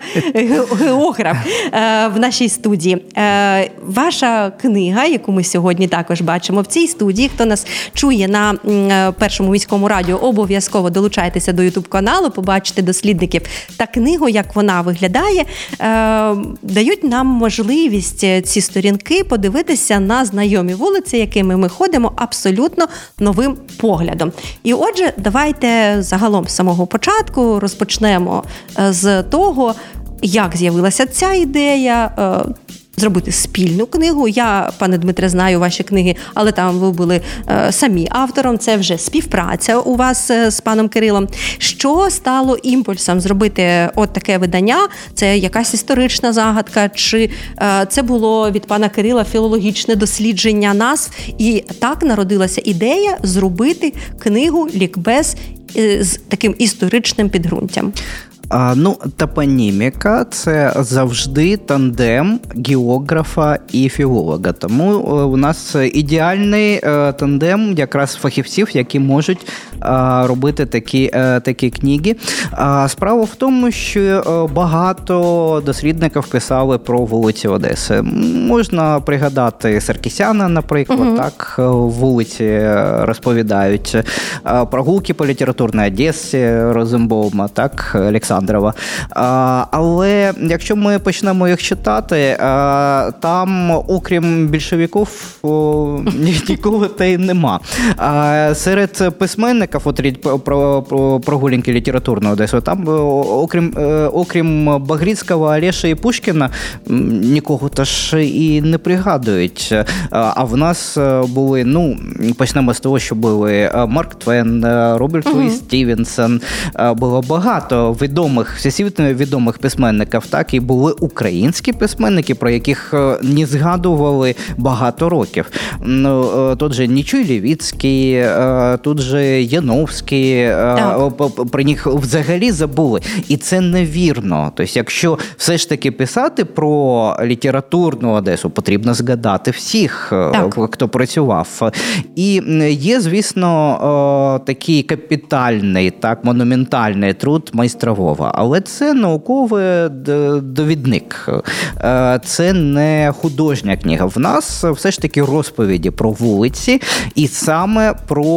географ в нашій студії. Ваша книга, яку ми сьогодні також бачимо в цій студії, хто нас чує на Першому міському радіо, обов'язково долучайтеся до YouTube-каналу, побачите дослідників та книгу, як вона виглядає, дають нам можливість ці сторінки подивитися на знайомі вулиці, якими ми ходимо, абсолютно новим поглядом. І отже, давайте загалом з самого початку розпочнемо з того, як з'явилася ця ідея зробити спільну книгу. Я, пане Дмитре, знаю ваші книги, але там ви були самі автором. Це вже співпраця у вас з паном Кирилом. Що стало імпульсом зробити от таке видання? Це якась історична загадка? Чи це було від пана Кирила філологічне дослідження назв? І так народилася ідея зробити книгу «Лікбез» з таким історичним підґрунтям. Топоніміка – це завжди тандем географа і філолога. Тому у нас ідеальний тандем якраз фахівців, які можуть робити такі книги. Справа в тому, що багато дослідників писали про вулиці Одеси. Можна пригадати Саркісяна, наприклад, так, вулиці розповідають. Прогулки по літературній Одесі Розенбаума, так, Олександрова. Але якщо ми почнемо їх читати, там, окрім більшовиків, нікого та й нема. Серед письменників, про прогулянки літературної Одеси, там, окрім Багрицького, Олеша і Пушкіна, нікого теж і не пригадують. А в нас були, почнемо з того, що були Марк Твен, Роберт Луїс Стівенсон, було багато всесвітньо відомих письменників, так, і були українські письменники, про яких не згадували багато років. Тут же Нічуй Лєвіцький, тут же Яновський, про них взагалі забули. І це невірно. Тобто, якщо все ж таки писати про літературну Одесу, потрібно згадати всіх, хто працював. І є, звісно, такий капітальний, так, монументальний труд Майстрового. Але це науковий довідник. Це не художня книга. В нас все ж таки розповіді про вулиці і саме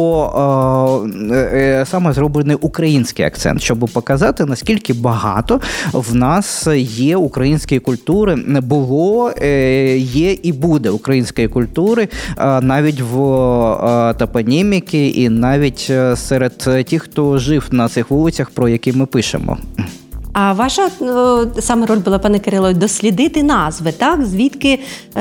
зроблений український акцент, щоб показати, наскільки багато в нас є української культури, було, є і буде української культури навіть в топоніміки і навіть серед тих, хто жив на цих вулицях, про які ми пишемо. А ваша саме роль була, пане Кирило, дослідити назви, так? Звідки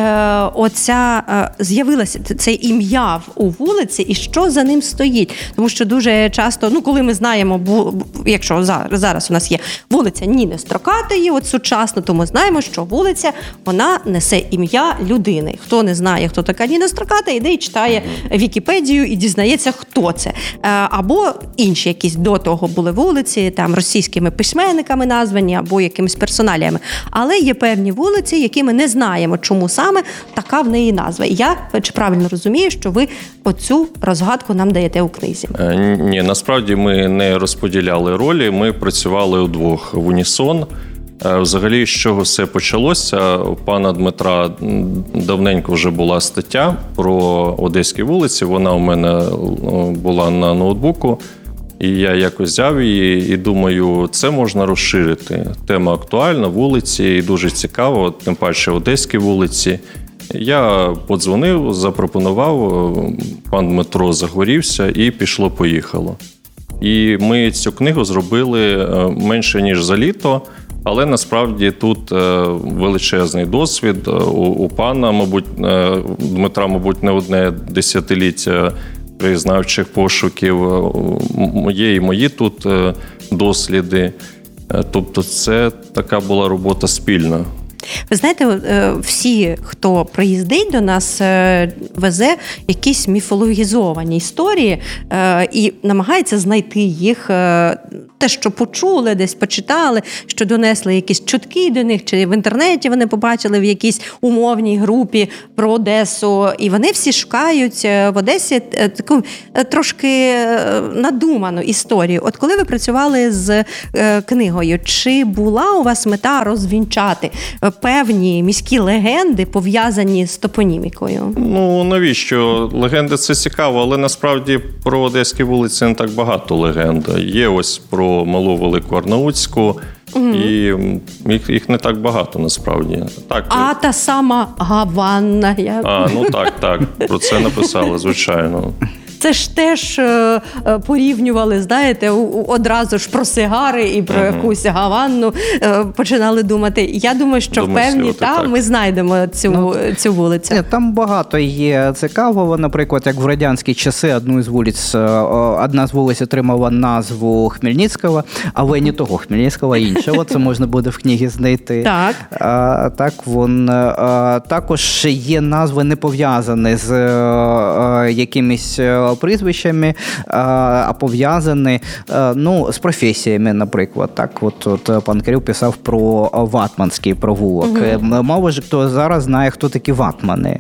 з'явилося це ім'я у вулиці і що за ним стоїть? Тому що дуже часто, коли ми знаємо, якщо зараз у нас є вулиця Ніни Строкатої, от сучасно, то ми знаємо, що вулиця, вона несе ім'я людини. Хто не знає, хто така Ніна Строката, йде і читає Вікіпедію і дізнається, хто це. Або інші якісь до того були вулиці, там, російськими письменниками названі або якимись персоналіями. Але є певні вулиці, які ми не знаємо, чому саме така в неї назва. І я, чи правильно розумію, що ви оцю розгадку нам даєте у книзі? Ні, насправді ми не розподіляли ролі, ми працювали удвох в унісон. Взагалі, з чого все почалося? У пана Дмитра давненько вже була стаття про одеські вулиці, вона у мене була на ноутбуку. І я якось взяв її і думаю, це можна розширити. Тема актуальна, вулиці, і дуже цікаво, тим паче одеські вулиці. Я подзвонив, запропонував, пан Дмитро загорівся і пішло-поїхало. І ми цю книгу зробили менше, ніж за літо, але насправді тут величезний досвід. У пана, мабуть, Дмитра, мабуть, не одне десятиліття краєзнавчих пошуків, є і мої тут досліди. Тобто це така була робота спільна. Ви знаєте, всі, хто приїздить до нас, везе якісь міфологізовані історії і намагається знайти їх, те, що почули, десь почитали, що донесли якісь чутки до них, чи в інтернеті вони побачили в якійсь умовній групі про Одесу. І вони всі шукають в Одесі таку трошки надуману історію. От коли ви працювали з книгою, чи була у вас мета розвінчати певні міські легенди, пов'язані з топонімікою? Ну, навіщо? Легенди – це цікаво, але насправді про одеські вулиці не так багато легенд. Є ось про Малу Велику Арнаутську, і їх не так багато насправді. Так. А та сама Гаванна. Ну так, про це написали, звичайно. Це ж теж порівнювали, знаєте, одразу ж про сигари і про якусь Гаванну починали думати. Я думаю, що впевні там ми знайдемо цю вулицю. Там багато є цікавого. Наприклад, як в радянські часи одна з вулиць отримала назву Хмельницького, але не того Хмельницького, іншого. Це можна буде в книгі знайти. Так. Також є назви не пов'язані з якимись прізвищами, а пов'язані з професіями, наприклад. Так, от пан Кирил писав про Ватманський провулок. Мало ж хто зараз знає, хто такі ватмани.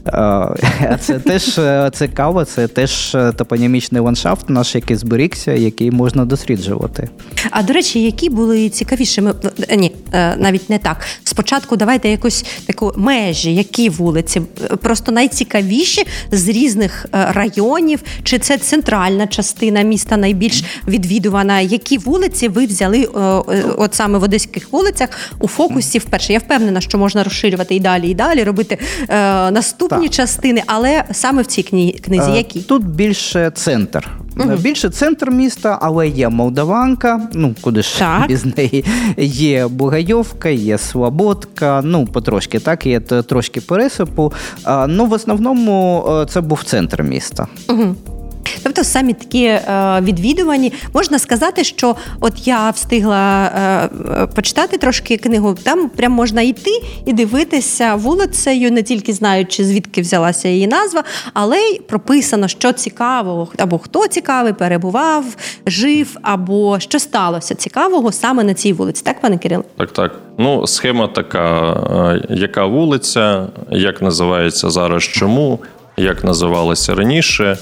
Це теж цікаво, це теж топонімічний ландшафт наш, який зберігся, який можна досліджувати. А, до речі, які були цікавіші? Ні, навіть не так. Спочатку давайте якусь таку межі, які вулиці? Просто найцікавіші з різних районів? Чи це центральна частина міста найбільш відвідувана? Які вулиці ви взяли от саме в одеських вулицях у фокусі вперше? Я впевнена, що можна розширювати і далі, робити наступні частини, але саме в цій книзі які? Тут більше центр. Більше центр міста, але є Молдаванка, куди ж без неї, є Бугайовка, є Слободка, потрошки, так, є трошки пересипу, в основному це був центр міста. Тобто самі такі відвідувані. Можна сказати, що от я встигла почитати трошки книгу, там прям можна йти і дивитися вулицею, не тільки знаючи, звідки взялася її назва, але й прописано, що цікавого, або хто цікавий, перебував, жив, або що сталося цікавого саме на цій вулиці. Так, пане Кирило? Так. Схема така, яка вулиця, як називається зараз, чому, як називалася раніше,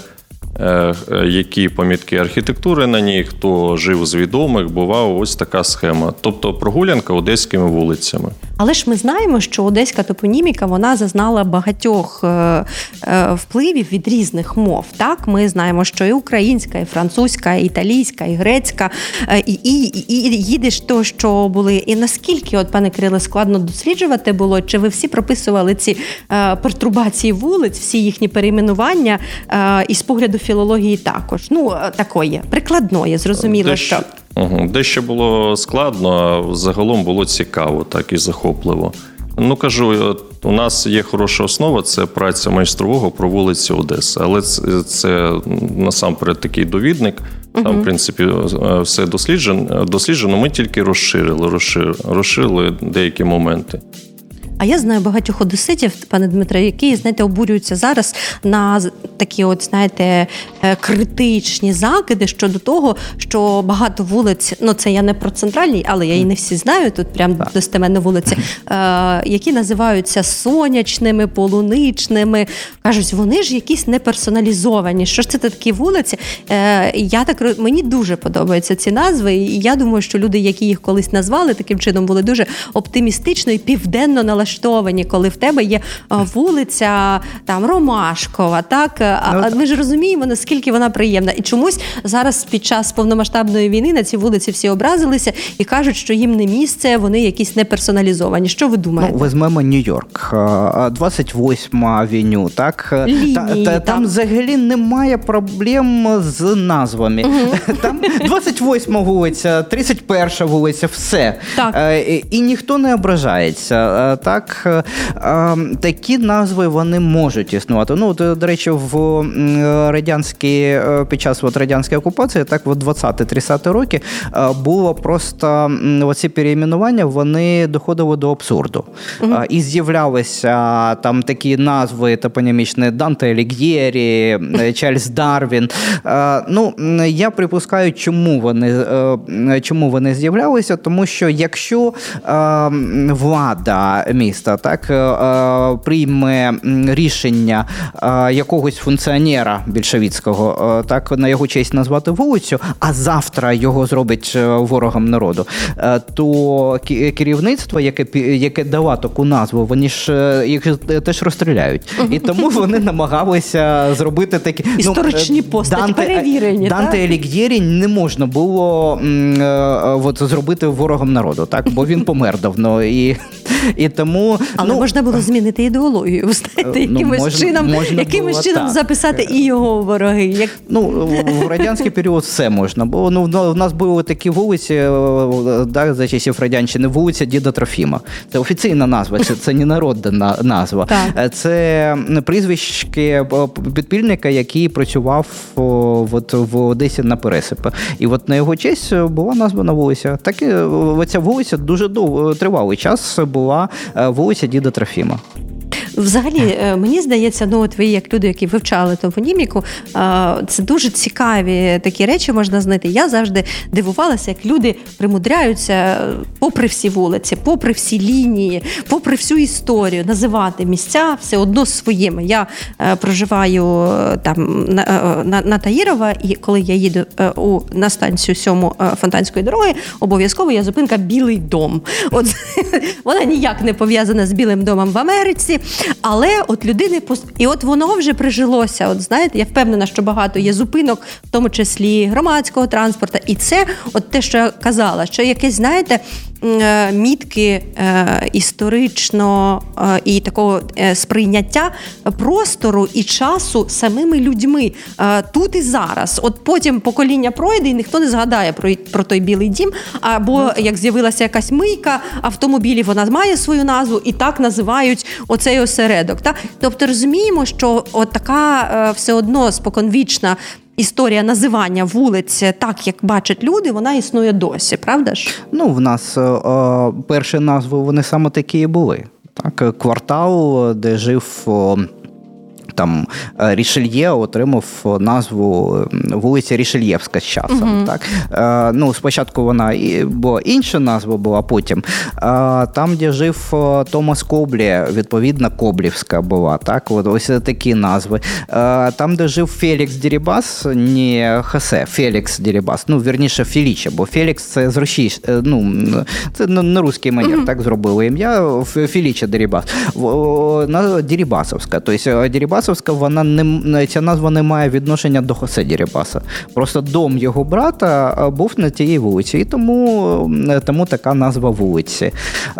які пам'ятки архітектури на ній, хто жив з відомих, бував, ось така схема. Тобто прогулянка одеськими вулицями. Але ж ми знаємо, що одеська топоніміка, вона зазнала багатьох впливів від різних мов. Так, ми знаємо, що і українська, і французька, і італійська, і грецька, і їдиш то, що були. І наскільки, пане Кириле, складно досліджувати було, чи ви всі прописували ці пертурбації вулиць, всі їхні перейменування, і з погляду філології також. Такої, прикладної, зрозуміло, що... Дещо було складно, а загалом було цікаво, так і захопливо. Кажу, у нас є хороша основа, це праця майстрового про вулиці Одеси, але це насамперед такий довідник, там, в принципі, все досліджено, ми тільки розширили деякі моменти. А я знаю багатьох одеситів, пане Дмитре, які, знаєте, обурюються зараз на такі критичні закиди щодо того, що багато вулиць, це я не про центральні, але я і не всі знаю, тут прям достеменно вулиці, які називаються сонячними, полуничними. Кажуть, вони ж якісь неперсоналізовані. Що ж це такі вулиці? Мені дуже подобаються ці назви, і я думаю, що люди, які їх колись назвали, таким чином були дуже оптимістично і південно налаштовані, коли в тебе є вулиця там Ромашкова, так? Ми ж розуміємо, наскільки вона приємна. І чомусь зараз під час повномасштабної війни на ці вулиці всі образилися і кажуть, що їм не місце, вони якісь неперсоналізовані. Що ви думаєте? Візьмемо Нью-Йорк, 28-ма авеню, так? Там взагалі немає проблем з назвами. Там 28-ма вулиця, 31-ша вулиця, все. І ніхто не ображається, так? Так, такі назви, вони можуть існувати. Ну, до речі, під час радянської окупації, так, в 20-30 роки було просто оці переіменування, вони доходили до абсурду. І з'являлися там такі назви топонімічні: Данте Аліг'єрі, Чарльз Дарвін. Ну, я припускаю, чому вони з'являлися, тому що якщо влада міста, так, прийме рішення якогось функціонера більшовицького, так, на його честь назвати вулицю, а завтра його зробить ворогом народу, то керівництво, яке дало таку назву, вони ж їх теж розстріляють. І тому вони намагалися зробити такі... Історичні постаті, перевірені. Данте Аліг'єрі не можна було зробити ворогом народу, так, бо він помер давно. І тому... Але можна було змінити ідеологію, знаєте, якимось чином записати і його вороги. В радянський період все можна. Бо в нас були такі вулиці, за часів радянщини, вулиця Діда Трофіма. Це офіційна назва, це не народна назва. Так. Це прізвище підпільника, який працював в Одесі на Пересипі. І на його честь була названа вулиця. Так, ця вулиця дуже тривалий час була вулиця Діда Трофіма. Взагалі, мені здається, ви як люди, які вивчали топоніміку, це дуже цікаві такі речі можна знайти. Я завжди дивувалася, як люди примудряються попри всі вулиці, попри всі лінії, попри всю історію називати місця все одно своїми. Я проживаю там на Таїрова, і коли я їду на станцію 7 Фонтанської дороги, обов'язково є зупинка Білий дом. Вона ніяк не пов'язана з Білим домом в Америці. Але людини... І воно вже прижилося. Знаєте, я впевнена, що багато є зупинок, в тому числі громадського транспорту. І це те, що я казала, що якесь, знаєте, мітки історично і такого сприйняття простору і часу самими людьми тут і зараз. Потім покоління пройде, і ніхто не згадає про той Білий дім, або як з'явилася якась мийка автомобілів, вона має свою назву, і так називають оцей осередок. Так? Тобто розуміємо, що така все одно споконвічна історія називання вулиць так, як бачать люди, вона існує досі, правда ж? В нас перші назви, вони саме такі і були. Так, квартал, де жив там Рішельє, отримав назву вулиця Рішельєвська з часом. Так? Спочатку вона була інша назва була, потім. Там, де жив Томас Коблі, відповідно, Коблівська була. Так? Ось такі назви. Там, де жив Фелікс Дерибас, не Хосе, Фелікс Дерибас, вірніше Феліче, бо Фелікс це з Росії, це на русський манер, так зробили ім'я, Феліче Дерибас. Дерибасовська, тобто Дерибасовська, ця назва не має відношення до Хосе Дерибаса. Просто дом його брата був на тієї вулиці, і тому така назва вулиці.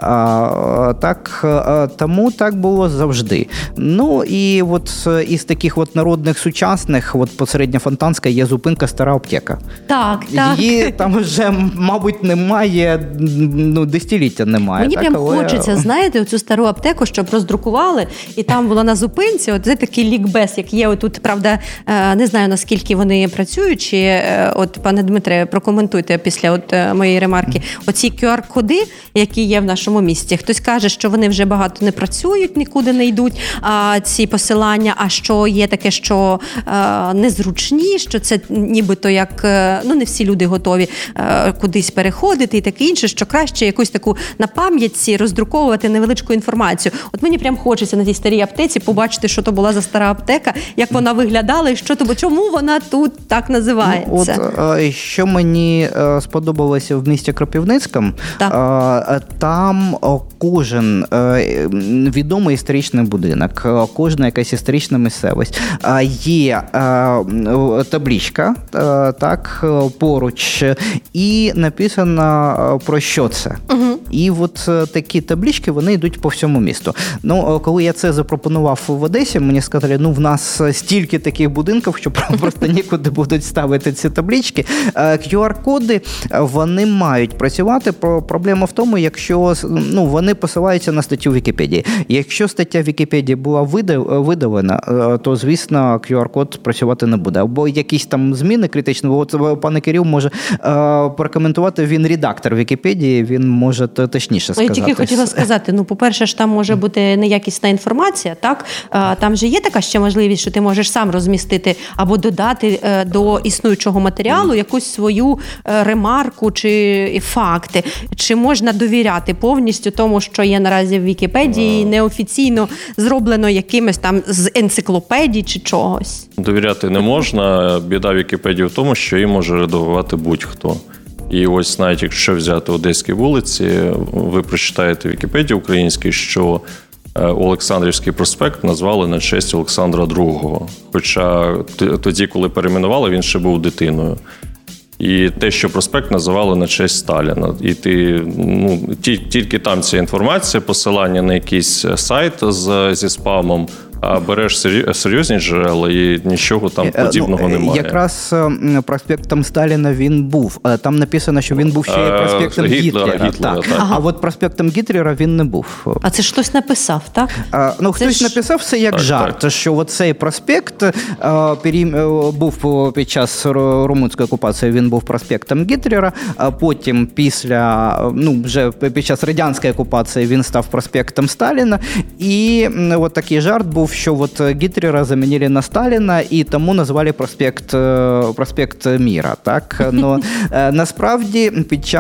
Тому так було завжди. І із таких народних сучасних, посередньофонтанська є зупинка Стара аптека. Так. Її там вже, мабуть, немає, десятиліття немає. Мені прям хочеться, знаєте, оцю стару аптеку, щоб роздрукували, і там була на зупинці, це такий лікбез, як є отут, правда, не знаю, наскільки вони працюють, чи, пане Дмитре, прокоментуйте після моєї ремарки, оці QR-коди, які є в нашому місті. Хтось каже, що вони вже багато не працюють, нікуди не йдуть, ці посилання, а що є таке, що незручні, що це нібито як, не всі люди готові кудись переходити і таке інше, що краще якусь таку на пам'ятці роздруковувати невеличку інформацію. Мені прям хочеться на тій старій аптеці побачити, що то була за стара аптека, як вона виглядала і чому вона тут так називається. Що мені сподобалося в місті Кропивницькому, там кожен відомий історичний будинок, кожна якась історична місцевість, є табличка, так, поруч, і написано про що це. І такі таблички, вони йдуть по всьому місту. Коли я це запропонував в Одесі, мені сказали, сказали, в нас стільки таких будинків, що просто нікуди будуть ставити ці таблички. QR-коди, вони мають працювати. Проблема в тому, якщо вони посилаються на статтю Вікіпедії. Якщо стаття Вікіпедії була видалена, то, звісно, QR-код працювати не буде. Або якісь там зміни критичні. От пане Кирил може прокоментувати, він редактор Вікіпедії, він може точніше сказати. Я тільки хотіла сказати, по-перше, ж там може бути неякісна інформація, так? Там же є така ще можливість, що ти можеш сам розмістити або додати до існуючого матеріалу якусь свою ремарку чи факти. Чи можна довіряти повністю тому, що є наразі в Вікіпедії, неофіційно зроблено якимось там з енциклопедій чи чогось? Довіряти не можна. Біда Вікіпедії в тому, що її може редагувати будь-хто. І ось навіть якщо взяти Одеські вулиці, ви прочитаєте в Вікіпедії українській, що Олександрівський проспект назвали на честь Олександра II. Хоча тоді, коли перейменували, він ще був дитиною. І те, що проспект називали на честь Сталіна. І тільки там ця інформація, посилання на якийсь сайт зі спамом, а береш серйозні джерела і нічого там подібного немає. Якраз проспектом Сталіна він був. Там написано, що він був ще й проспектом Гітлера. Так. А от проспектом Гітлера він не був. А це ж хтось написав, так? Хтось написав це як жарт, що от цей проспект був під час румунської окупації, він був проспектом Гітлера, а потім вже під час радянської окупації він став проспектом Сталіна, і от такий жарт був, що от Гітлера замінили на Сталіна, і тому назвали проспект Міра, так? Но насправді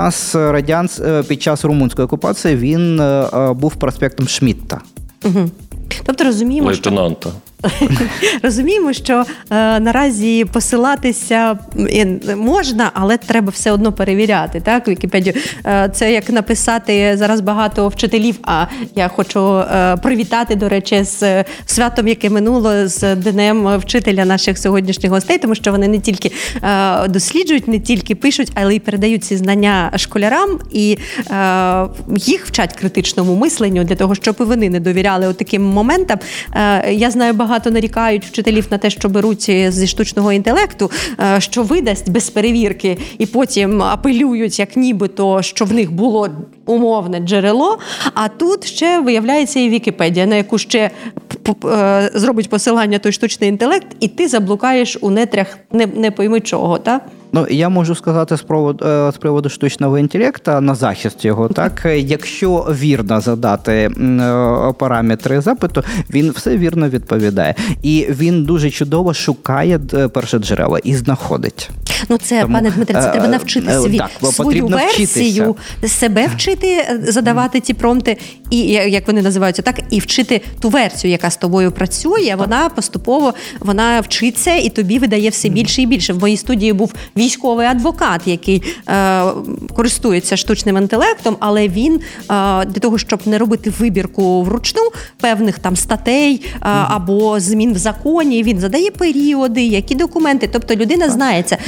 під час румунської окупації він був проспектом Шмідта. Угу. Тобто розуміємо, лейтенанта. Розуміємо, що наразі посилатися можна, але треба все одно перевіряти, так, Вікіпедію. Це як написати зараз багато вчителів, а я хочу привітати, до речі, з святом, яке минуло, з Днем вчителя наших сьогоднішніх гостей, тому що вони не тільки досліджують, не тільки пишуть, але й передають ці знання школярам, і їх вчать критичному мисленню для того, щоб і вони не довіряли таким моментам. Я знаю, багато нарікають вчителів на те, що беруть зі штучного інтелекту, що видасть без перевірки, і потім апелюють, як нібито, що в них було умовне джерело, а тут ще виявляється і Вікіпедія, на яку ще зробить посилання той штучний інтелект, і ти заблукаєш у нетрях не пойми чого, так? Я можу сказати з приводу штучного інтелекту на захист його, так? Якщо вірно задати параметри запиту, він все вірно відповідає. І він дуже чудово шукає перше джерела і знаходить. Це, пане Дмитре, це треба навчити свою версію, себе вчити задавати ті промпти, і, як вони називаються, так, і вчити ту версію, яка з тобою працює, вона поступово, вона вчиться і тобі видає все більше і більше. В моїй студії був військовий адвокат, який користується штучним інтелектом, але він для того, щоб не робити вибірку вручну певних там статей або змін в законі, він задає періоди, які документи, тобто людина знається.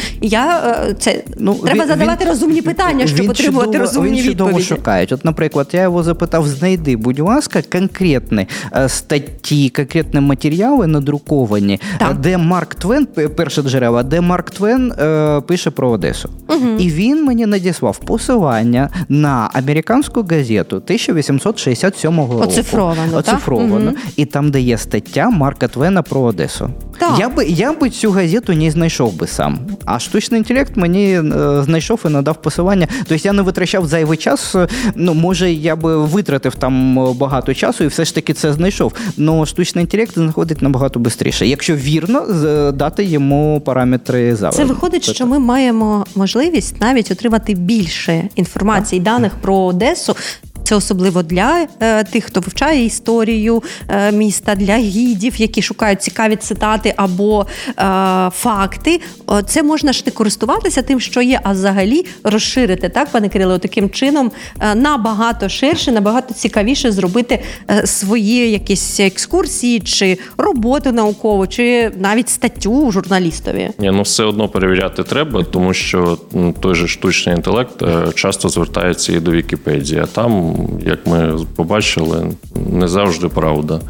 Треба задавати розумні питання, щоб отримувати розумні відповіді. Він чудово шукає. От, наприклад, я його запитав, знайди, будь ласка, конкретні статті, конкретні матеріали надруковані, де Марк Твен, перше джерела, де Марк Твен пише про Одесу. Угу. І він мені надіслав посилання на американську газету 1867 року. Оцифровано. Угу. І там, де є стаття Марка Твена про Одесу. Я би цю газету не знайшов би сам. А штучний інтелект мені знайшов і надав посилання. Тобто я не витрачав зайвий час. Може, я би витратив там багато часу і все ж таки це знайшов. Но штучний інтелект знаходить набагато швидше. Якщо вірно дати йому параметри запиту. Це виходить, що ми маємо можливість навіть отримати більше інформації, даних про Одесу. Це особливо для тих, хто вивчає історію міста, для гідів, які шукають цікаві цитати або факти. Це можна ж не користуватися тим, що є, а взагалі розширити, так, пане Кирило, таким чином набагато ширше, набагато цікавіше зробити свої якісь екскурсії, чи роботу наукову, чи навіть статтю журналістові. Все одно перевіряти треба, тому що той же штучний інтелект часто звертається і до Вікіпедії, а там, як ми побачили, не завжди правда.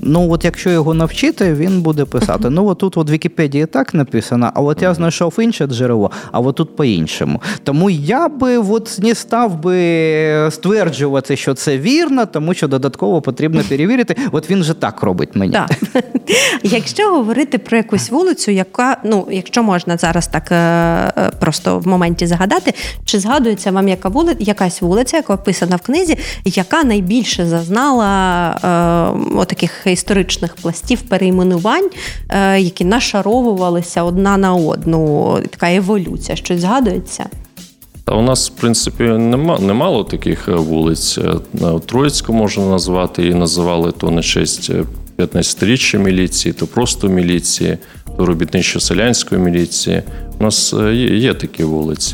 Ну, от якщо його навчити, він буде писати. Ну, от тут в Вікіпедії так написано, а от я знайшов інше джерело, а от тут по-іншому. Тому я би от не став би стверджувати, що це вірно, тому що додатково потрібно перевірити. От він же так робить мені. Так. Якщо говорити про якусь вулицю, яка, ну, якщо можна зараз так просто в моменті згадати, чи згадується вам якась вулиця, яка описана в книзі, яка найбільше зазнала отаких історичних пластів перейменувань, які нашаровувалися одна на одну, така еволюція, щось згадується? У нас, в принципі, немало таких вулиць. Троїцьку можна назвати, її називали то на честь 15-річчя міліції, то просто міліції, то робітничо-селянської міліції. У нас є такі вулиці.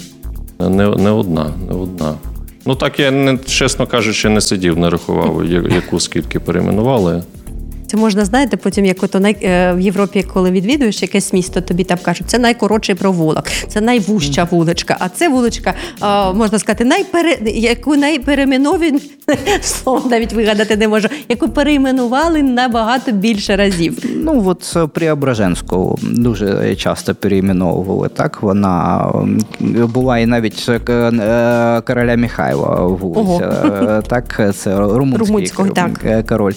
Не одна. Ну так я, чесно кажучи, не сидів, не рахував, яку скільки перейменували. Це можна, знаєте, потім, як ото в Європі, коли відвідуєш якесь місто, тобі там кажуть, це найкоротший провулок, це найвужча вуличка, а це вуличка, можна сказати, яку найперейменовані, слово навіть вигадати не можу, яку перейменували набагато більше разів. Ну, от Преображенську дуже часто перейменовували, так? Вона була і навіть короля Михайла вулиця, так? Це румунський король.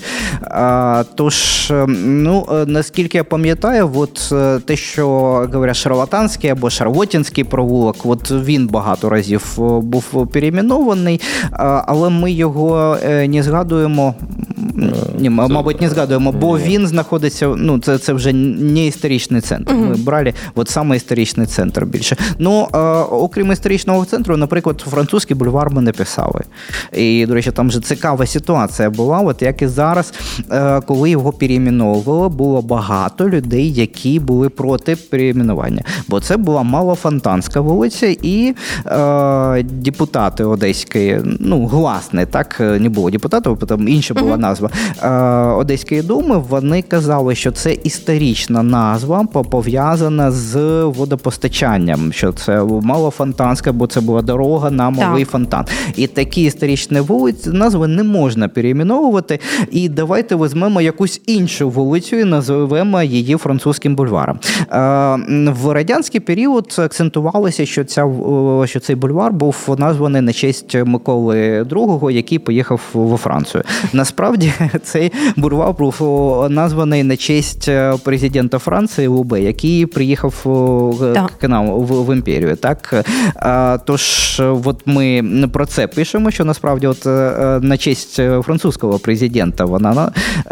Тож, ну, наскільки я пам'ятаю, от те, що говорять шарлатанський або шарлотінський провулок, от він багато разів був перейменований, але ми його не згадуємо. Ні, мабуть, не згадуємо, бо він знаходиться, ну, це вже не історичний центр. Ми брали от саме історичний центр більше. Ну, окрім історичного центру, наприклад, французький бульвар ми не писали. І, до речі, там же цікава ситуація була, от як і зараз, коли його перейменовували, було багато людей, які були проти перейменування. Бо це була Малофонтанська вулиця, і депутати одеської, ну, гласне, так, не було депутатів, потім інша була назва, Одеської думи, вони казали, що це історична назва, пов'язана з водопостачанням, що це Малофонтанська, бо це була дорога на Малий фонтан. І такі історичні вулиці, назви не можна перейменовувати, і давайте візьмемо якусь іншу вулицю і називемо її французьким бульваром. В радянський період акцентувалося, що цей бульвар був названий на честь Миколи II, який поїхав во Францію. Насправді, цей бульвар був названий на честь президента Франції Лубе, який приїхав к нам в імперію. Так? Тож, от ми про це пишемо, що насправді от на честь французького президента вона,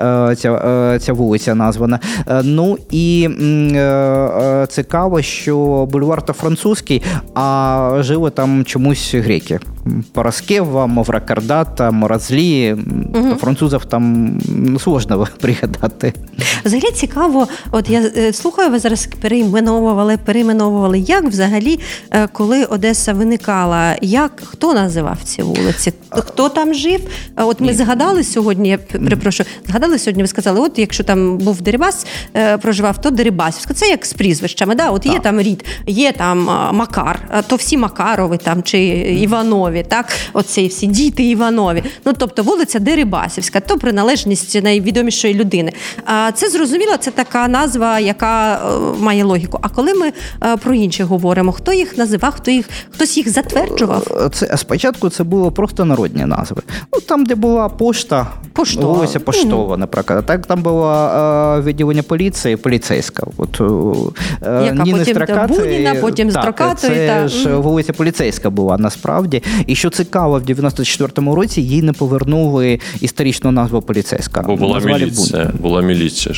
ця вулиця названа. Ну і цікаво, що бульвар-то французький, а жили там чомусь греки. Параскева, Мавракардата, Моразлі. Французів там сложно пригадати. Взагалі цікаво, от я слухаю, ви зараз перейменовували, як взагалі, коли Одеса виникала, хто називав ці вулиці? Хто там жив? От ми згадали сьогодні, згадали сьогодні, ви сказали, от якщо там був Дерибас, проживав, то Дерибасівська. Це як з прізвищами, да? От є там рід, є там Макар, то всі Макарови там, чи Іванові, так? Оці всі діти Іванові. Ну, тобто вулиця Дерибасівська, то приналежність найвідомішої людини. Це зрозуміло, це така назва, яка має логіку. А коли ми про інші говоримо, хто їх називав, хтось їх затверджував? Спочатку це було просто народні назви. Ну, там, де була пошта, вулиця Поштова, наприклад. Так, там було відділення поліції, поліцейська. От, яка потім Буніна, потім Строкатої. Це ж вулиця поліцейська була, насправді. І що цікаво, в 94-му році їй не повернули історичну назву поліцейська. Бо була міліція.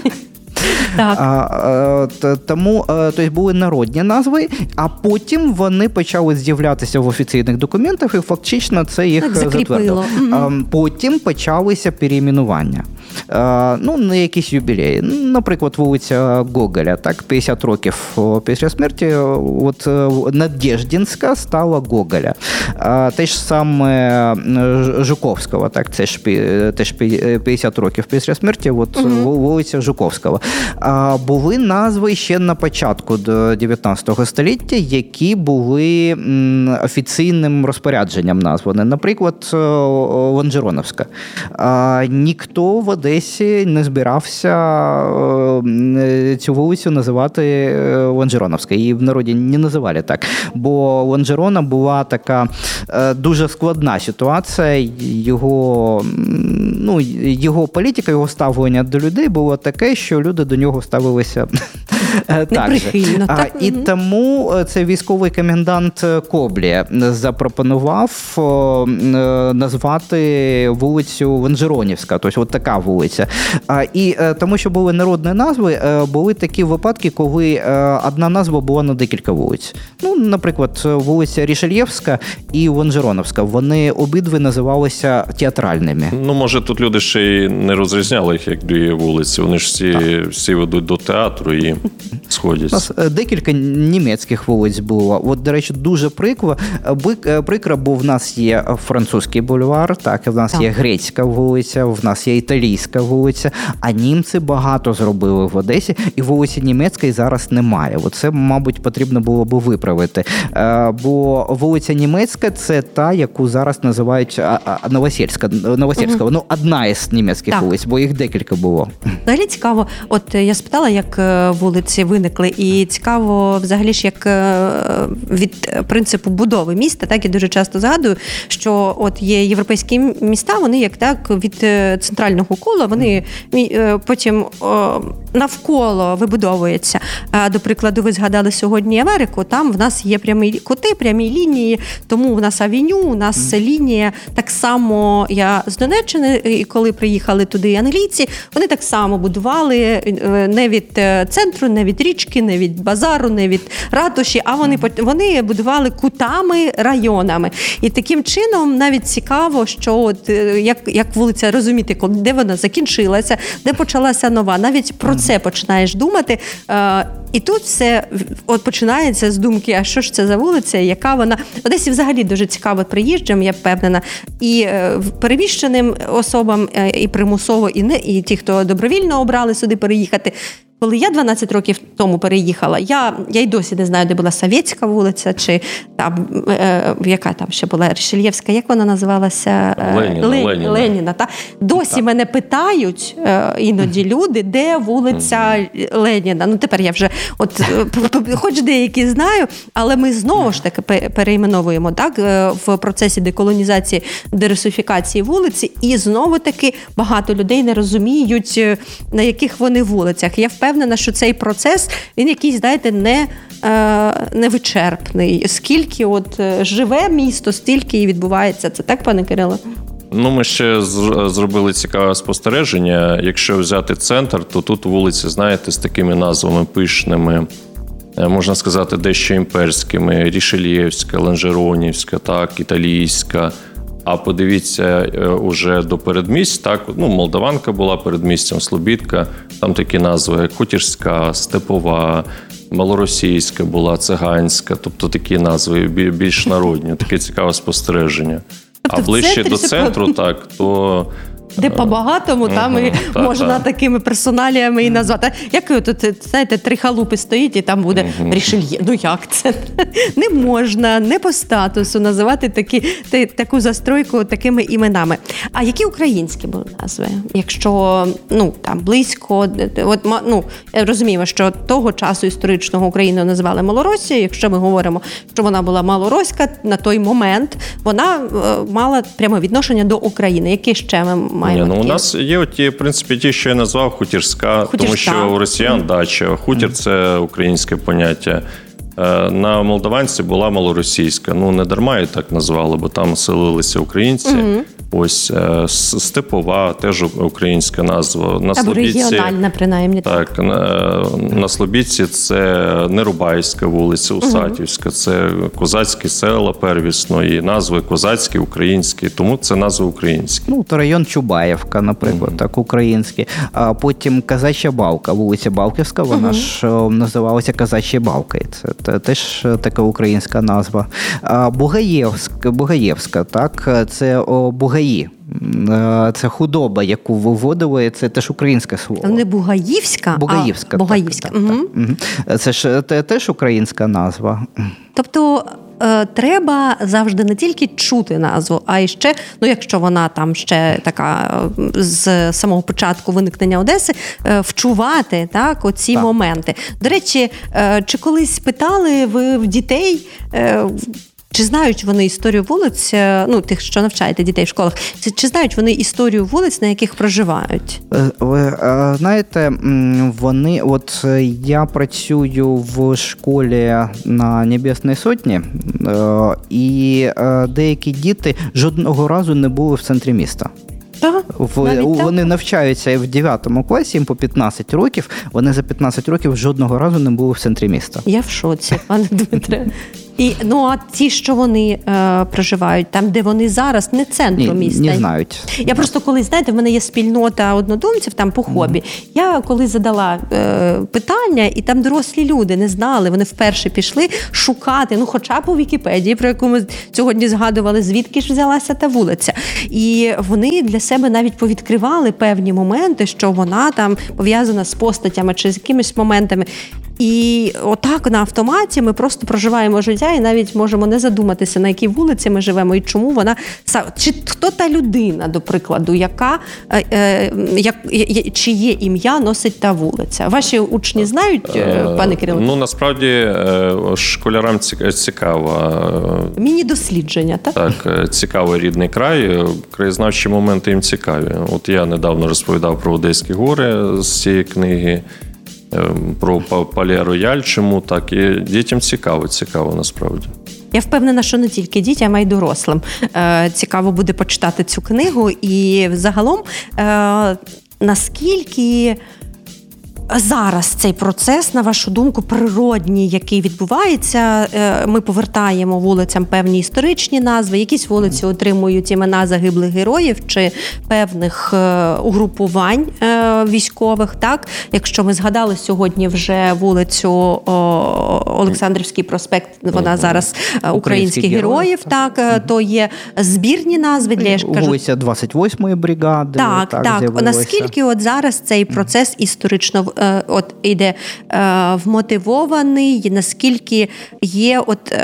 Тому тобто, були народні назви, а потім вони почали з'являтися в офіційних документах, і фактично це їх затвердило. Потім почалися перейменування. Ну, на якісь юбілеї. Наприклад, вулиця Гоголя, так, 50 років після смерті, от Надєждінська стала Гоголя. Те ж саме Жуковського, так, це ж теж 50 років після смерті, от вулиця Жуковського. Були назви ще на початку 19 століття, які були офіційним розпорядженням названі. Наприклад, Лонжероновська. Ніхто в Одесі не збирався цю вулицю називати Лонжероновська. Її в народі не називали так. Бо Лонжерона була така дуже складна ситуація. Його політика, його ставлення до людей було таке, що люди до нього ставилися так же. І тому цей військовий комендант Коблі запропонував назвати вулицю Лонжеронівська, тобто от така вулиця. І тому, що були народні назви, були такі випадки, коли одна назва була на декілька вулиць. Наприклад, вулиця Рішельєвська і Лонжероновська. Вони обидві називалися театральними. Може, тут люди ще й не розрізняли їх як дві вулиці. Вони ж всі ведуть до театру і сходяться. У нас декілька німецьких вулиць було. От, до речі, дуже прикро, бо в нас є французький бульвар, так, в нас є грецька вулиця, в нас є італійська вулиця, а німці багато зробили в Одесі, і вулиці німецької зараз немає. Оце, мабуть, потрібно було б виправити. Бо вулиця німецька – це та, яку зараз називають Новосельська. Одна із німецьких вулиць, бо їх декілька було. Взагалі цікаво, от я спитала, як вулиці виникли, і цікаво взагалі ж як від принципу будови міста, так, я дуже часто згадую, що от є європейські міста, вони як так від центрального кола, вони потім навколо вибудовуються. До прикладу, ви згадали сьогодні Америку, там в нас є прямі кути, прямі лінії, тому в нас авеню, у нас лінія. Так само я з Донеччини, і коли приїхали туди англійці, вони так само будували не від центру, не від річки, не від базару, не від ратуші, а вони будували кутами, районами. І таким чином навіть цікаво, що от, як вулиця розуміти, де вона закінчилася, де почалася нова. Навіть про це починаєш думати. І тут все от починається з думки, а що ж це за вулиця, яка вона. В Одесі взагалі дуже цікаво приїжджим, я впевнена, і переміщеним особам, і примусово, і ті, хто добровільно обрали сюди переїхати. Коли я 12 років тому переїхала, я й досі не знаю, де була Совєтська вулиця, чи там, яка там ще була, Рішельєвська, як вона називалася? Леніна. Та? Досі мене питають іноді люди, де вулиця Леніна. Тепер я вже хоч деякі знаю, але ми знову ж таки перейменовуємо так, в процесі деколонізації, дерусифікації вулиці, і знову таки багато людей не розуміють, на яких вони вулицях. Я впевнена, що цей процес, він якийсь, знаєте, невичерпний. Скільки живе місто, стільки і відбувається. Це так, пане Кирило? Ми ще зробили цікаве спостереження. Якщо взяти центр, то тут вулиці, знаєте, з такими назвами пишними, можна сказати, дещо імперськими. Рішельєвська, Лонжеронівська, так, італійська. А подивіться уже до передмість, так, Молдаванка була передмістям, Слобідка, там такі назви, як Хутірська, Степова, Малоросійська була, Циганська, тобто такі назви більш народні, таке цікаве спостереження. Тобто а ближче до центру, так, то... Де по-багатому, там і можна такими персоналіями і назвати. Як тут, знаєте, 3 халупи стоїть, і там буде Рішельє. Як це? Не можна, не по статусу називати таку застройку такими іменами. А які українські були назви? Якщо, там, близько, розуміємо, що того часу історичного Україну називали Малоросією. Якщо ми говоримо, що вона була малороська, на той момент вона мала пряме відношення до України. Які ще ми маємо? У нас є в принципі, ті, що я назвав, Хутірська, тому що у росіян дача. Хутір – це українське поняття. На молдаванці була малоросійська. Не дарма її так назвали, бо там селилися українці. Ось Степова, теж українська назва. На або регіональна, принаймні. Так, на Слобідці це Нерубайська вулиця, Усатівська, це козацькі села первісно, і назви козацькі, українські, тому це назви українські. То район Чубаєвка, наприклад, так, український. А потім Казача Балка, вулиця Балківська, вона ж називалася Казача Балка. Це теж така українська назва. Бугаєвська, так, це Бугаї. Це худоба, яку виводили, це теж українське слово. Не Бугаївська, Бугаївська. а Бугаївська. Так. Це ж теж українська назва. Тобто треба завжди не тільки чути назву, а й ще, якщо вона там ще така з самого початку виникнення Одеси, вчувати оці моменти. До речі, чи колись питали ви в дітей, чи знають вони історію вулиць, тих, що навчаєте дітей в школах, чи знають вони історію вулиць, на яких проживають? Ви знаєте, я працюю в школі на Небесній Сотні, і деякі діти жодного разу не були в центрі міста. Вони навчаються в 9 класі, їм по 15 років, вони за 15 років жодного разу не були в центрі міста. Я в шоці, пане Дмитре. А ті, що вони проживають, там, де вони зараз, не центру міста. Не знають. Я просто колись, знаєте, в мене є спільнота однодумців там по хобі. Я колись задала питання, і там дорослі люди не знали, вони вперше пішли шукати, хоча б у Вікіпедії, про яку ми сьогодні згадували, звідки ж взялася та вулиця. І вони для себе навіть повідкривали певні моменти, що вона там пов'язана з постатями чи з якимись моментами. І отак на автоматі ми просто проживаємо життя і навіть можемо не задуматися, на якій вулиці ми живемо і чому вона... Чи хто та людина, до прикладу, чиє ім'я носить та вулиця? Ваші учні знають, пане Кирило? Насправді, школярам цікаво. Міні-дослідження, так? Так, цікавий рідний край, краєзнавчі моменти їм цікаві. От я недавно розповідав про Одеські гори з цієї книги, про Пале Рояль, чому так, і дітям цікаво насправді. Я впевнена, що не тільки дітям, а й дорослим цікаво буде почитати цю книгу. І загалом, наскільки зараз цей процес, на вашу думку, природній, який відбувається, ми повертаємо вулицям певні історичні назви, якісь вулиці отримують імена загиблих героїв чи певних угрупувань військових, так? Якщо ми згадали сьогодні вже вулицю Олександрівський проспект, вона зараз українських героїв, так, то є збірні назви для, я кажу, вулиця 28-ї бригади. Так. Наскільки от зараз цей процес історично іде вмотивований, наскільки є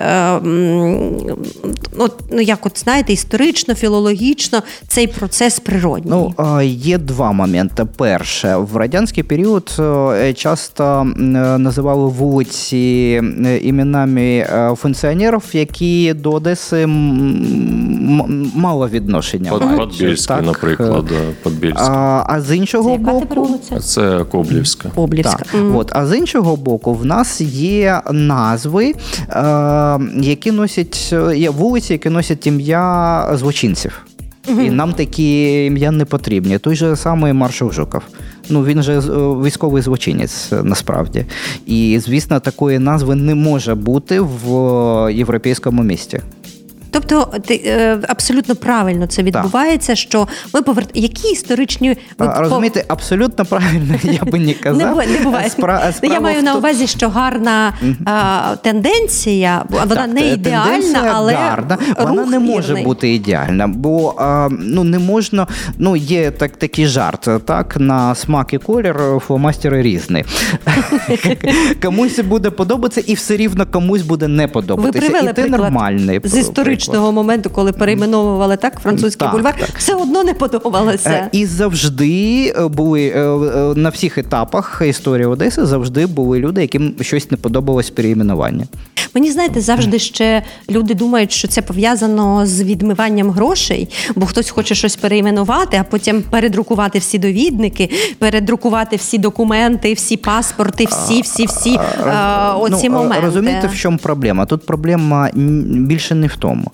знаєте, історично, філологічно цей процес природній? Є два моменти. Перше, в радянський період часто називали вулиці іменами функціонерів, які до Одеси мало відношення. Подбільський, наприклад. А з іншого боку... Це Коблівська. А з іншого боку, в нас є назви, які носять, є вулиці, які носять ім'я злочинців. І нам такі ім'я не потрібні. Той же самий маршал Жуков. Він же військовий злочинець, насправді. І, звісно, такої назви не може бути в європейському місті. Тобто абсолютно правильно це відбувається, що ми які історичні... Розумієте, абсолютно правильно, я би не казав. Не буває. Я маю на увазі, що гарна тенденція, вона не ідеальна, але гарна. Вона не може бути ідеальна, бо не можна, є такий жарт, так, на смак і колір фломастери різні. Комусь буде подобатися і все рівно комусь буде не подобатися. Ви привели приклад з історичного моменту, коли перейменовували французький бульвар, все одно не подобалося. І завжди були, на всіх етапах історії Одеси, завжди були люди, яким щось не подобалось перейменування. Мені, знаєте, завжди ще люди думають, що це пов'язано з відмиванням грошей, бо хтось хоче щось перейменувати, а потім передрукувати всі довідники, передрукувати всі документи, всі паспорти, всі оці моменти. Розумієте, в чому проблема? Тут проблема більше не в тому.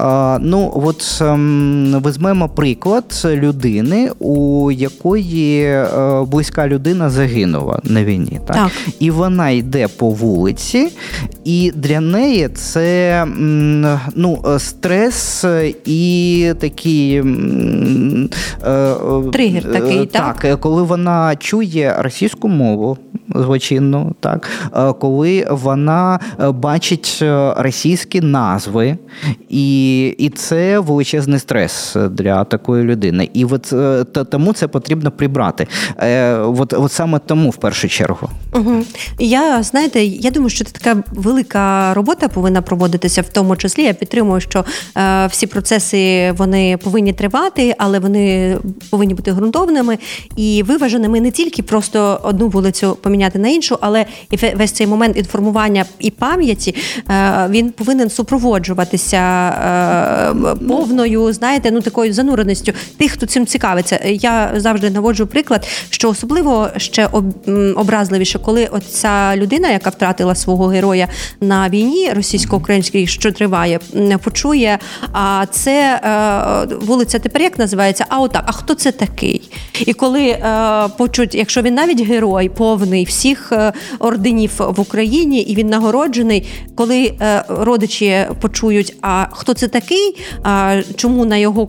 Візьмемо приклад людини, у якої близька людина загинула на війні. Так? І вона йде по вулиці, і для неї це стрес і такий тригер такий, так? Так, коли вона чує російську мову, злочинну, так, коли вона бачить російські назви, і це величезний стрес для такої людини. І от тому це потрібно прибрати. От саме тому, в першу чергу. Угу. Я думаю, що це така велика робота повинна проводитися, в тому числі. Я підтримую, що всі процеси, вони повинні тривати, але вони повинні бути ґрунтовними і виваженими. Не тільки просто одну вулицю поміняти на іншу, але і весь цей момент інформування і пам'яті, він повинен супроводжуватися повною, такою зануреністю тих, хто цим цікавиться. Я завжди наводжу приклад, що особливо ще образливіше, коли оця людина, яка втратила свого героя на війні російсько-українській, що триває, почує, а це вулиця тепер як називається? А хто це такий? І коли почуть, якщо він навіть герой, повний всіх орденів в Україні, і він нагороджений, коли родичі почують, а хто це такий, чому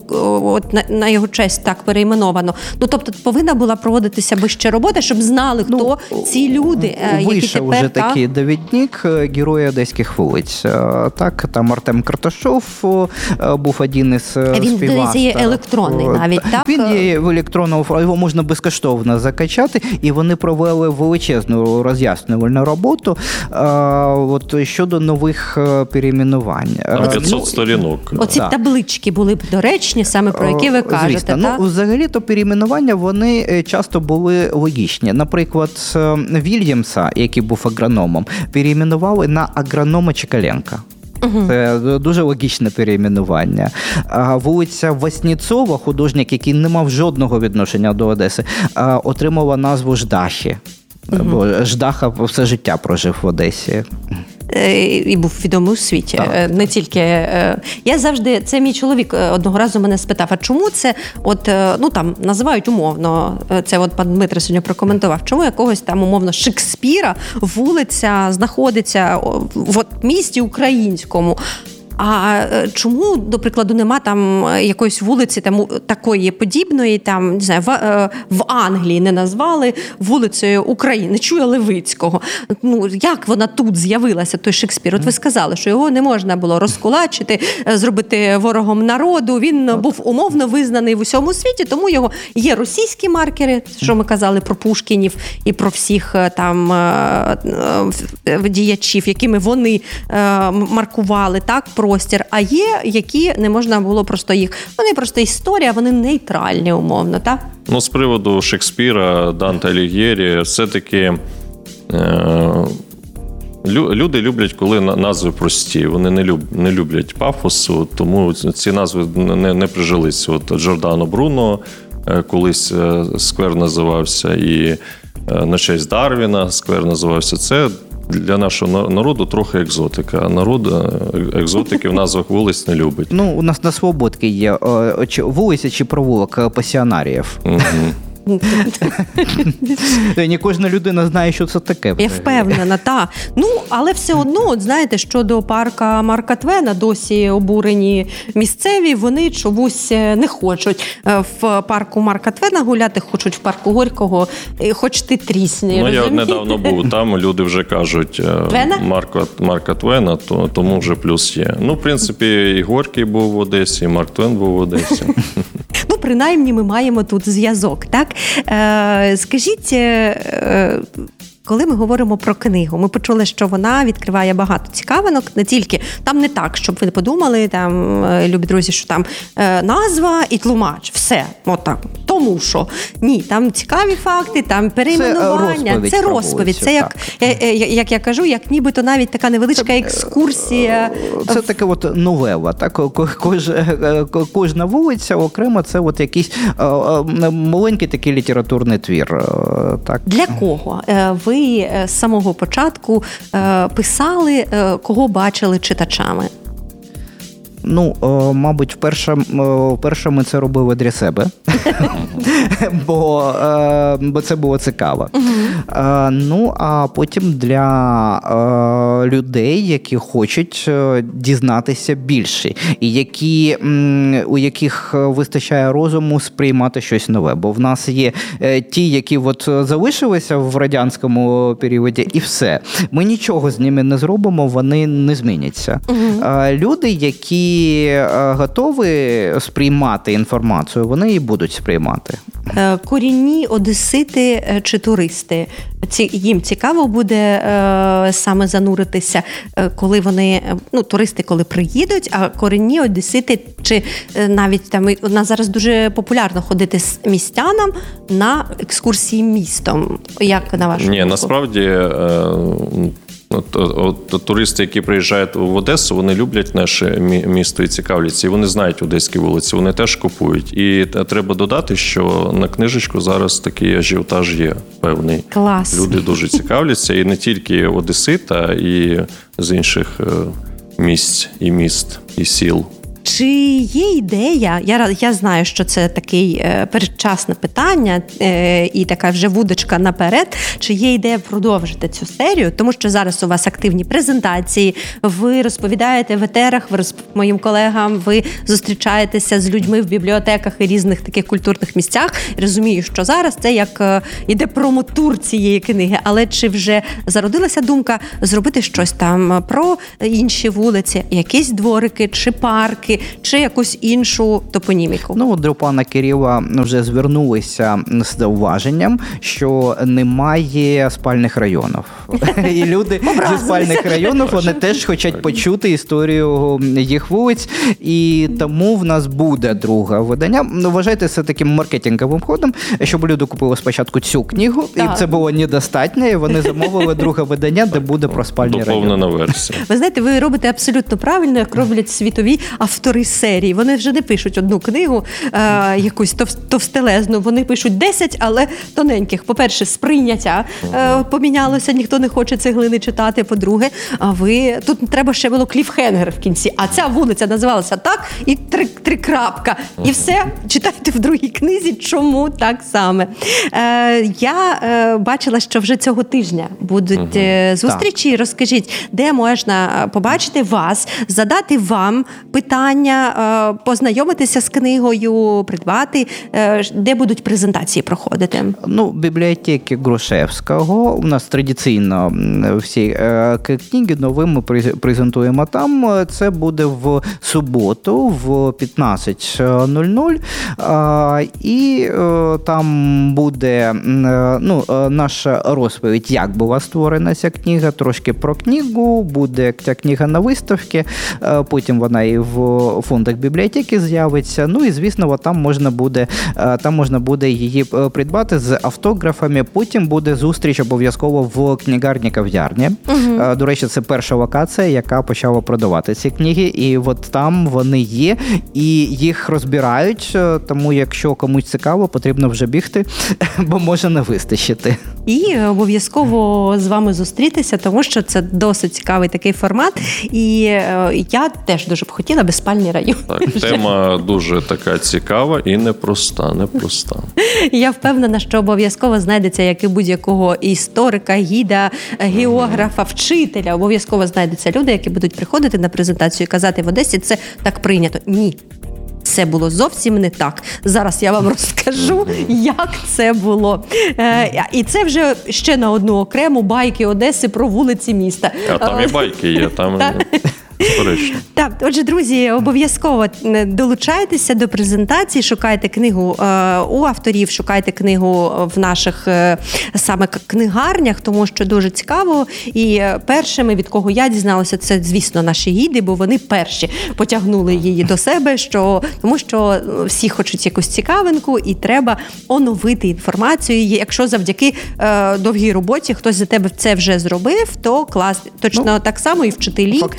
на його честь так перейменовано. Тобто повинна була проводитися би ще робота, щоб знали, хто ці люди, які тепер... вже такий довідник героя одеських вулиць. Так, там Артем Карташов був один із співавторів. Він, здається, є електронний навіть, так? Він є в електронному, його можна безкоштовно закачати, і вони провели величезну роз'яснювальну роботу щодо нових перейменувань. 500 сторінок. Оці таблички були б доречні, саме про які ви кажете, звісно. так? Взагалі-то перейменування, вони часто були логічні. Наприклад, Вільямса, який був агрономом, перейменували на агронома Чекаленка. Це дуже логічне перейменування. Вулиця Васнєцова, художник, який не мав жодного відношення до Одеси, отримала назву Ждахи. Бо Ждаха все життя прожив в Одесі. І був відомий у світі. Так. Не тільки... Я завжди... Це мій чоловік одного разу мене спитав, а чому це називають умовно, це пан Дмитро сьогодні прокоментував, чому якогось там умовно Шекспіра вулиця знаходиться в місті українському? А чому, до прикладу, нема там якоїсь вулиці там такої подібної, там, не знаю, в Англії не назвали вулицею України, чує Левицького. Як вона тут з'явилася, той Шекспір? От ви сказали, що його не можна було розкулачити, зробити ворогом народу. Він був умовно визнаний в усьому світі, тому його є російські маркери, що ми казали про Пушкінів і про всіх там діячів, якими вони маркували, так, простір, а є, які не можна було просто їх. Вони просто історія, вони нейтральні, умовно, так? З приводу Шекспіра, Данте Аліг'єрі, все-таки люди люблять, коли назви прості. Вони не люблять пафосу, тому ці назви не прижились. Джордано Бруно колись сквер називався, і на честь Дарвіна сквер називався. Це для нашого народу трохи екзотика. Народ екзотики в назвах вулиць не любить. У нас на Свободці є вулиця чи провулок пасіонаріїв. Не кожна людина знає, що це таке. Я впевнена, так. Але все одно, знаєте, щодо парка Марка Твена, досі обурені місцеві, вони чомусь не хочуть в парку Марка Твена гуляти, хочуть в парку Горького, хоч ти трісни. Я недавно був там, люди вже кажуть Марка Твена, тому вже плюс є. В принципі, і Горький був в Одесі, і Марк Твен був в Одесі. Принаймні ми маємо тут зв'язок, так? Скажіть, коли ми говоримо про книгу, ми почули, що вона відкриває багато цікавинок, не тільки, там не так, щоб ви не подумали, там, любі друзі, що там назва і тлумач, все, так, тому що. Ні, там цікаві факти, там перейменування, це розповідь, це як я кажу, як нібито навіть така невеличка екскурсія. Це така новела, так, кожна вулиця окремо, це якийсь маленький такий літературний твір. Так. Для кого? Ви з самого початку писали, кого бачили читачами? Мабуть, вперше ми це робили для себе, бо це було цікаво. А потім для людей, які хочуть дізнатися більше, і у яких вистачає розуму сприймати щось нове. Бо в нас є ті, які залишилися в радянському періоді, і все. Ми нічого з ними не зробимо, вони не зміняться. Люди, які готові сприймати інформацію, вони і будуть сприймати. Корінні одесити чи туристи, їм цікаво буде саме зануритися, коли вони, туристи, коли приїдуть, а корінні одесити, чи навіть там, у нас зараз дуже популярно ходити з містянам на екскурсії містом. Як на вашу думку? Ні, насправді туристи, які приїжджають в Одесу, вони люблять наше місто і цікавляться, і вони знають одеські вулиці, вони теж купують. І треба додати, що на книжечку зараз такий ажіотаж є певний. Клас. Люди дуже цікавляться, і не тільки одесита, і з інших місць, і міст, і сіл. Чи є ідея, я знаю, що це такий передчасне питання і така вже вудочка наперед, чи є ідея продовжити цю серію, тому що зараз у вас активні презентації, ви розповідаєте в етерах, моїм колегам, ви зустрічаєтеся з людьми в бібліотеках і різних таких культурних місцях. Розумію, що зараз це як іде промотур цієї книги, але чи вже зародилася думка зробити щось там про інші вулиці, якісь дворики чи парки, чи якусь іншу топоніміку? До пана Кирила вже звернулися з зауваженням, що немає спальних районів. І люди зі спальних районів, вони теж хочуть почути історію їх вулиць, і тому в нас буде друге видання. Вважайте це таким маркетинговим ходом, щоб люди купили спочатку цю книгу, і це було недостатньо, і вони замовили друге видання, де буде про спальні райони. Доповнена версія. Ви знаєте, ви робите абсолютно правильно, як роблять світові автори серії. Вони вже не пишуть одну книгу, якусь товстелезну, вони пишуть 10, але тоненьких. По-перше, сприйняття помінялося, ніхто не хоче цеглини читати. По-друге, тут треба ще було кліфхенгер в кінці, а ця вулиця називалася так, і три крапка. І все, читайте в другій книзі, чому так саме. Я бачила, що вже цього тижня будуть зустрічі. Так. Розкажіть, де можна побачити вас, задати вам питання, познайомитися з книгою, придбати, де будуть презентації проходити? Бібліотеки Грушевського. У нас традиційно всі книги нові ми презентуємо там. Це буде в суботу в 15:00. І там буде наша розповідь, як була створена ця книга, трошки про книгу, буде ця книга на виставці, потім вона і в фондах бібліотеки з'явиться. І, звісно, там можна буде її придбати з автографами. Потім буде зустріч обов'язково в книгарні-кав'ярні. До речі, це перша локація, яка почала продавати ці книги. І там вони є, і їх розбирають. Тому, якщо комусь цікаво, потрібно вже бігти, бо може не вистачити. І обов'язково з вами зустрітися, тому що це досить цікавий такий формат. І я теж дуже б хотіла безспальний район. Так, тема дуже така цікава і непроста. Я впевнена, що обов'язково знайдеться, як і будь-якого історика, гіда, географа, вчителя. Обов'язково знайдуться люди, які будуть приходити на презентацію і казати: в Одесі це так прийнято. Ні. Це було зовсім не так. Зараз я вам розкажу, як це було. І це вже ще на одну окрему байки Одеси про вулиці міста. А там і байки є, там... Історично. Так, отже, друзі, обов'язково долучайтеся до презентації, шукайте книгу у авторів, шукайте книгу в наших саме книгарнях, тому що дуже цікаво. І першими, від кого я дізналася, це, звісно, наші гіди, бо вони перші потягнули її до себе, тому що всі хочуть якусь цікавинку і треба оновити інформацію. І якщо завдяки довгій роботі хтось за тебе це вже зробив, то клас. Точно так само і вчителі. Фактично,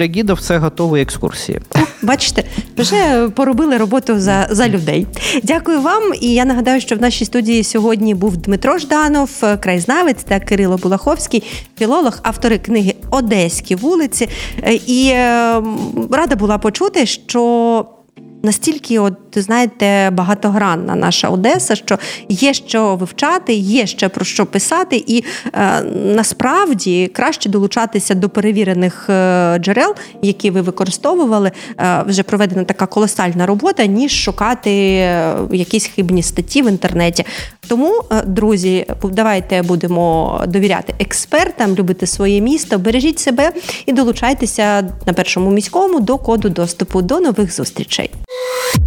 гідів все готові екскурсії. Бачите, вже поробили роботу за людей. Дякую вам. І я нагадаю, що в нашій студії сьогодні був Дмитро Жданов, краєзнавець, та Кирило Булаховський, філолог, автори книги «Одеські вулиці». І рада була почути, що настільки, знаєте, багатогранна наша Одеса, що є що вивчати, є ще про що писати, і насправді краще долучатися до перевірених джерел, які ви використовували. Вже проведена така колосальна робота, ніж шукати якісь хибні статті в інтернеті. Тому, друзі, давайте будемо довіряти експертам, любити своє місто, бережіть себе і долучайтеся на Першому міському до коду доступу. До нових зустрічей.